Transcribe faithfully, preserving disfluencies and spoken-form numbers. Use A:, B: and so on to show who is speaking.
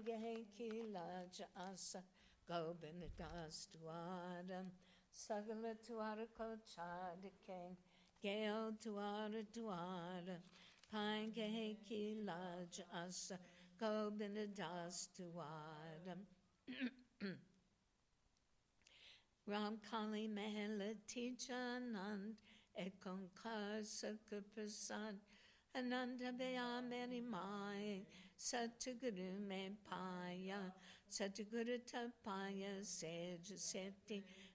A: Pange Kilaja Asa Gobinadas Dwaram Sagala Tuara Kochada King Gail Tuara Dwara Pange Kilaja Asa Gobinadas Dwaram Ram Kali Mehla Tijanand Ekon Kasaka Prasad Ananda Vyamani Mai Sataguru Me Paya Sataguru Tapaya Seja Seti